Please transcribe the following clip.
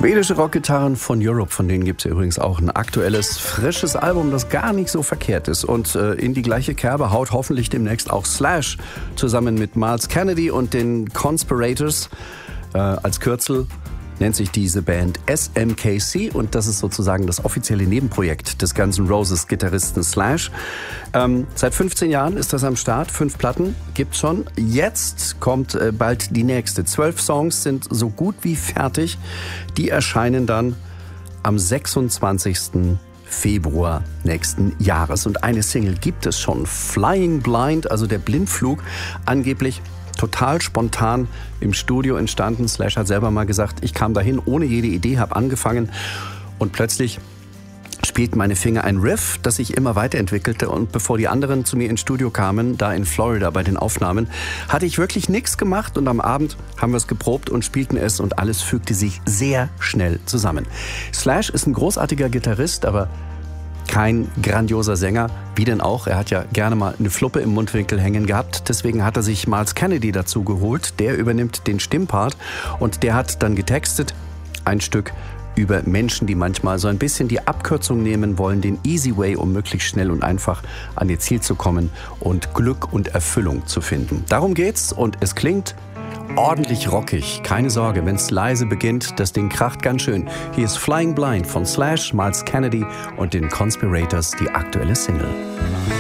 Schwedische Rockgitarren von Europe, von denen gibt es ja übrigens auch ein aktuelles, frisches Album, das gar nicht so verkehrt ist. Und in die gleiche Kerbe haut hoffentlich demnächst auch Slash zusammen mit Myles Kennedy und den Conspirators. Als Kürzel nennt sich diese Band SMKC und das ist sozusagen das offizielle Nebenprojekt des Guns N' Roses Gitarristen Slash. Seit 15 Jahren ist das am Start, 5 Platten gibt's schon. Jetzt kommt bald die nächste. 12 Songs sind so gut wie fertig. Die erscheinen dann am 26. Februar nächsten Jahres. Und eine Single gibt es schon, Flying Blind, also der Blindflug, angeblich total spontan im Studio entstanden. Slash hat selber mal gesagt, ich kam dahin ohne jede Idee, habe angefangen und plötzlich spielten meine Finger ein Riff, das sich immer weiterentwickelte und bevor die anderen zu mir ins Studio kamen, da in Florida bei den Aufnahmen, hatte ich wirklich nichts gemacht und am Abend haben wir es geprobt und spielten es und alles fügte sich sehr schnell zusammen. Slash ist ein großartiger Gitarrist, aber kein grandioser Sänger, wie denn auch. Er hat ja gerne mal eine Fluppe im Mundwinkel hängen gehabt. Deswegen hat er sich Myles Kennedy dazu geholt. Der übernimmt den Stimmpart und der hat dann getextet ein Stück über Menschen, die manchmal so ein bisschen die Abkürzung nehmen wollen, den Easy Way, um möglichst schnell und einfach an ihr Ziel zu kommen und Glück und Erfüllung zu finden. Darum geht's und es klingt ordentlich rockig. Keine Sorge, wenn es leise beginnt, das Ding kracht ganz schön. Hier ist Flying Blind von Slash, Myles Kennedy und den Conspirators, die aktuelle Single.